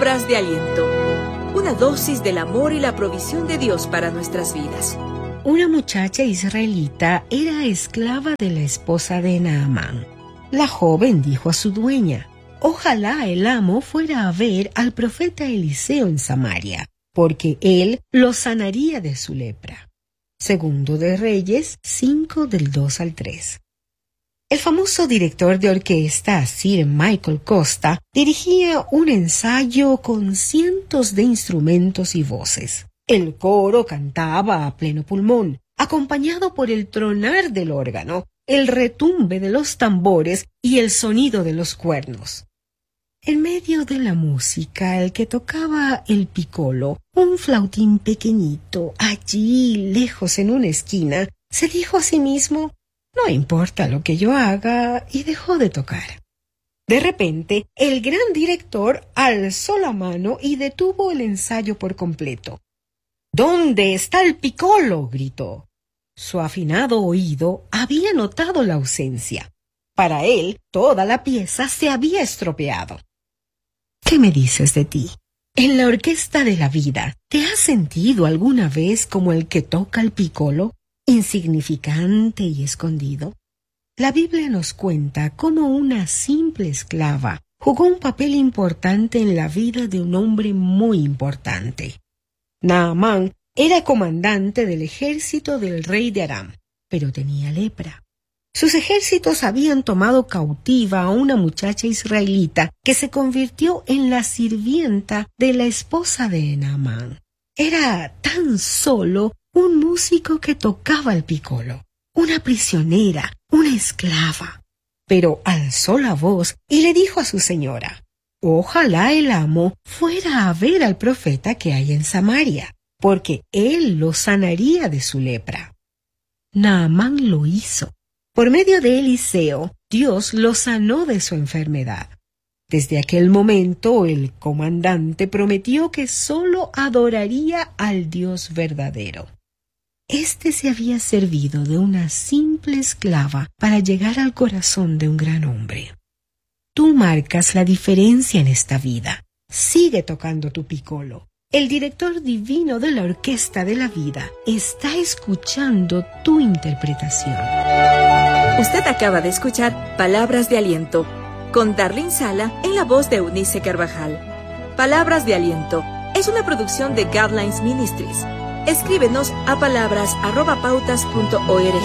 Palabras de aliento. Una dosis del amor y la provisión de Dios para nuestras vidas. Una muchacha israelita era esclava de la esposa de Naamán. La joven dijo a su dueña: ojalá el amo fuera a ver al profeta Eliseo en Samaria, porque él lo sanaría de su lepra. Segundo de Reyes 5 del 2 al 3. El famoso director de orquesta, Sir Michael Costa, dirigía un ensayo con cientos de instrumentos y voces. El coro cantaba a pleno pulmón, acompañado por el tronar del órgano, el retumbe de los tambores y el sonido de los cuernos. En medio de la música, el que tocaba el piccolo, un flautín pequeñito, allí lejos en una esquina, se dijo a sí mismo: no importa lo que yo haga, y dejó de tocar. De repente, el gran director alzó la mano y detuvo el ensayo por completo. ¿Dónde está el piccolo?, gritó. Su afinado oído había notado la ausencia. Para él, toda la pieza se había estropeado. ¿Qué me dices de ti? En la orquesta de la vida, ¿te has sentido alguna vez como el que toca el piccolo, insignificante y escondido? La Biblia nos cuenta cómo una simple esclava jugó un papel importante en la vida de un hombre muy importante. Naamán era comandante del ejército del rey de Aram, pero tenía lepra. Sus ejércitos habían tomado cautiva a una muchacha israelita que se convirtió en la sirvienta de la esposa de Naamán. Era tan solo un músico que tocaba el piccolo, una prisionera, una esclava. Pero alzó la voz y le dijo a su señora: ojalá el amo fuera a ver al profeta que hay en Samaria, porque él lo sanaría de su lepra. Naamán lo hizo. Por medio de Eliseo, Dios lo sanó de su enfermedad. Desde aquel momento, el comandante prometió que solo adoraría al Dios verdadero. Este se había servido de una simple esclava para llegar al corazón de un gran hombre. Tú marcas la diferencia en esta vida. Sigue tocando tu piccolo. El director divino de la orquesta de la vida está escuchando tu interpretación. Usted acaba de escuchar Palabras de Aliento, con Darlene Sala en la voz de Eunice Carvajal. Palabras de Aliento es una producción de Guidelines Ministries. Escríbenos a palabras@pautas.org.